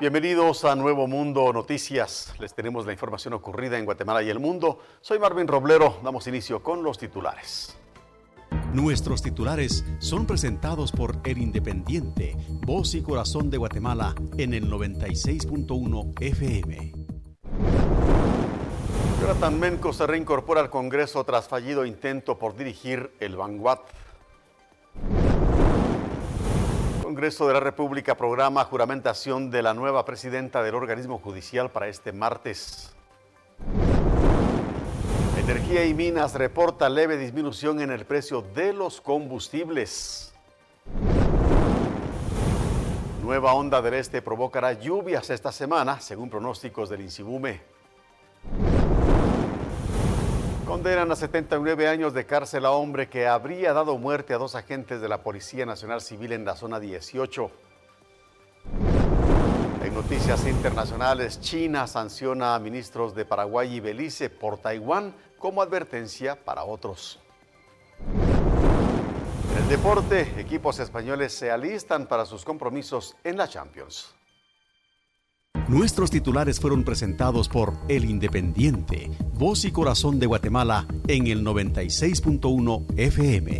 Bienvenidos a Nuevo Mundo Noticias. Les tenemos la información ocurrida en Guatemala y el mundo. Soy Marvin Roblero. Damos inicio con los titulares. Nuestros titulares son presentados por El Independiente, voz y corazón de Guatemala en el 96.1 FM. Jonathan Menco se reincorpora al Congreso tras fallido intento por dirigir el Vanguard. Congreso de la República programa juramentación de la nueva presidenta del organismo judicial para este martes. Energía y Minas reporta leve disminución en el precio de los combustibles. Nueva onda del este provocará lluvias esta semana, según pronósticos del INSIBUME. Condenan a 79 años de cárcel a hombre que habría dado muerte a 2 agentes de la Policía Nacional Civil en la zona 18. En noticias internacionales, China sanciona a ministros de Paraguay y Belice por Taiwán como advertencia para otros. En el deporte, equipos españoles se alistan para sus compromisos en la Champions. Nuestros titulares fueron presentados por El Independiente, voz y corazón de Guatemala en el 96.1 FM.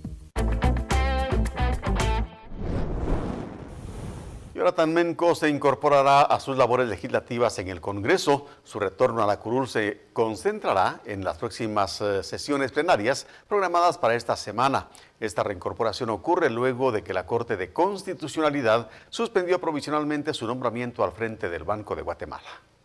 Jonathan Menco se incorporará a sus labores legislativas en el Congreso. Su retorno a la curul se concentrará en las próximas sesiones plenarias programadas para esta semana. Esta reincorporación ocurre luego de que la Corte de Constitucionalidad suspendió provisionalmente su nombramiento al frente del Banco de Guatemala.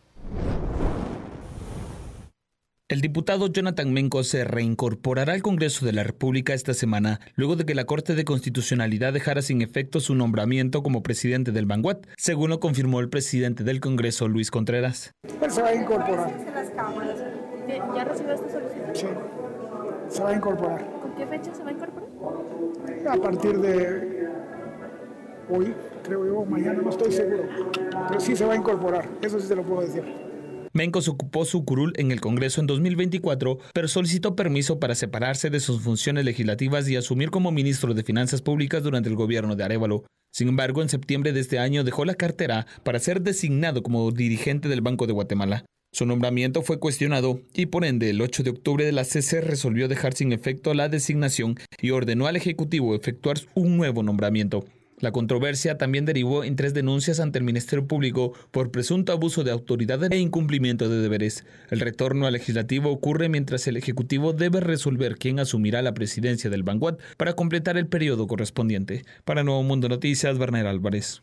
El diputado Jonathan Menco se reincorporará al Congreso de la República esta semana, luego de que la Corte de Constitucionalidad dejara sin efecto su nombramiento como presidente del Vanguard, según lo confirmó el presidente del Congreso, Luis Contreras. Él se va a incorporar. ¿Ya recibió esta solicitud? Sí, se va a incorporar. ¿Con qué fecha se va a incorporar? A partir de hoy, creo yo, mañana, no estoy seguro. Pero sí se va a incorporar, eso sí se lo puedo decir. Menco se ocupó su curul en el Congreso en 2024, pero solicitó permiso para separarse de sus funciones legislativas y asumir como ministro de Finanzas Públicas durante el gobierno de Arévalo. Sin embargo, en septiembre de este año dejó la cartera para ser designado como dirigente del Banco de Guatemala. Su nombramiento fue cuestionado y por ende el 8 de octubre la CC resolvió dejar sin efecto la designación y ordenó al Ejecutivo efectuar un nuevo nombramiento. La controversia también derivó en 3 denuncias ante el Ministerio Público por presunto abuso de autoridad e incumplimiento de deberes. El retorno al legislativo ocurre mientras el Ejecutivo debe resolver quién asumirá la presidencia del Vanguard para completar el periodo correspondiente. Para Nuevo Mundo Noticias, Werner Álvarez.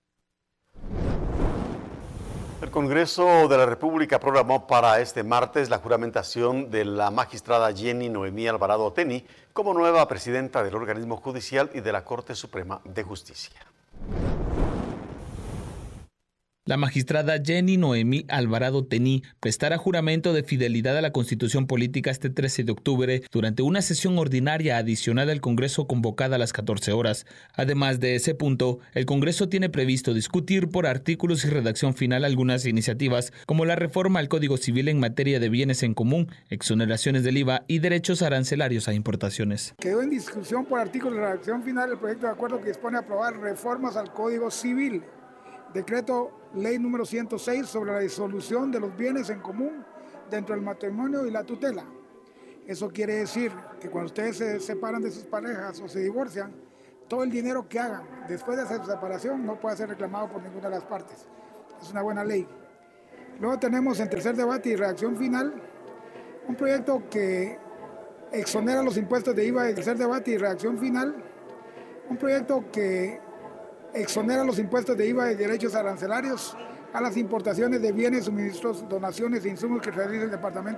El Congreso de la República programó para este martes la juramentación de la magistrada Jenny Noemí Alvarado Teni como nueva presidenta del organismo judicial y de la Corte Suprema de Justicia. La magistrada Jenny Noemí Alvarado Teni prestará juramento de fidelidad a la Constitución Política este 13 de octubre durante una sesión ordinaria adicional al Congreso convocada a las 14 horas. Además de ese punto, el Congreso tiene previsto discutir por artículos y redacción final algunas iniciativas como la reforma al Código Civil en materia de bienes en común, exoneraciones del IVA y derechos arancelarios a importaciones. Quedó en discusión por artículos y redacción final el proyecto de acuerdo que dispone a aprobar reformas al Código Civil. Decreto Ley número 106 sobre la disolución de los bienes en común dentro del matrimonio y la tutela. Eso quiere decir que cuando ustedes se separan de sus parejas o se divorcian, todo el dinero que hagan después de esa separación no puede ser reclamado por ninguna de las partes. Es una buena ley. Luego tenemos en tercer debate y redacción final un proyecto que exonera los impuestos de IVA en tercer debate y redacción final, un proyecto que exonera los impuestos de IVA y derechos arancelarios a las importaciones de bienes, suministros, donaciones e insumos que realiza el Departamento